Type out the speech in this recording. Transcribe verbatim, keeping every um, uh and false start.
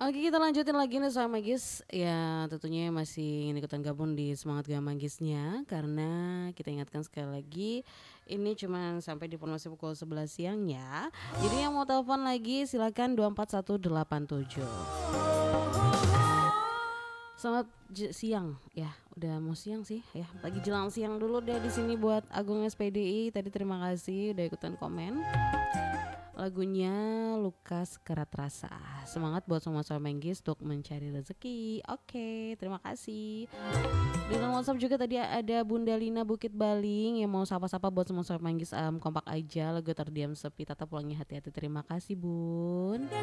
Oke, kita lanjutin lagi nih sama Manggis. Ya tentunya masih ingin ikutan gabung di Semangat Gak Manggisnya. Karena kita ingatkan sekali lagi, ini cuma sampai di informasi pukul sebelas siang ya. Jadi yang mau telepon lagi silakan dua empat satu delapan tujuh. Selamat j- siang ya, udah mau siang sih ya. Lagi jelang siang dulu deh di sini buat Agung S P D I. Tadi terima kasih udah ikutan komen. Lagunya Lukas Kerat Rasa. Semangat buat semua soal Manggis untuk mencari rezeki. Oke, terima kasih. Di dalam WhatsApp juga tadi ada Bunda Lina Bukit Baling yang mau sapa-sapa buat semua soal Manggis. Um, kompak aja lagu terdiam sepi, tetap pulangnya hati-hati. Terima kasih Bun.